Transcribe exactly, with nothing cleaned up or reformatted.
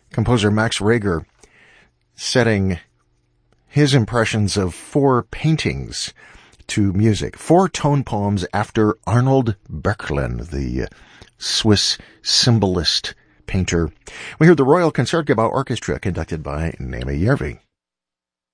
Composer Max Reger setting his impressions of four paintings to music. Four tone poems after Arnold Böcklin, the Swiss symbolist painter. We heard the Royal Concertgebouw Orchestra conducted by Naomi Järvi.